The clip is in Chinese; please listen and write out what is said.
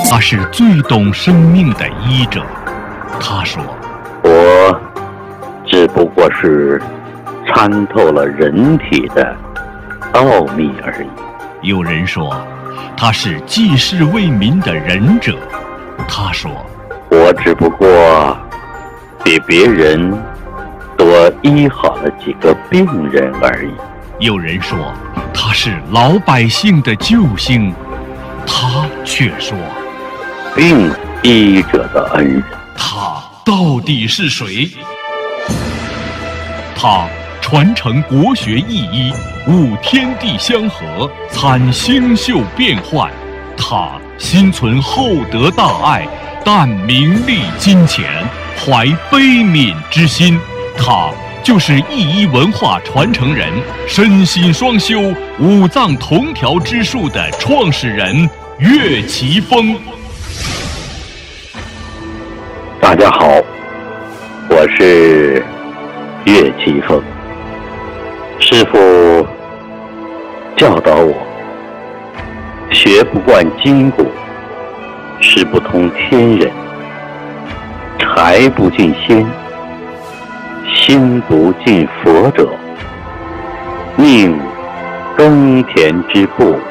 他是最懂生命的医者。他说： 我只不过是参透了人体的奥秘而已。 有人说他是济世为民的仁者。他说： 我只不过比别人多医好了几个病人而已。 有人说他是老百姓的救星。他却说： 病医者的恩人。 他到底是谁？他传承国学意医，悟天地相合，参星宿变幻。他心存厚德大爱，淡名利金钱，怀悲悯之心。他就是意医文化传承人，身心双修，五脏同调之术的创始人岳奇峰。 大家好，我是岳奇峰。师父教导我，学不惯筋骨，识不通天人，财不进仙，心不进佛者，宁耕田之步，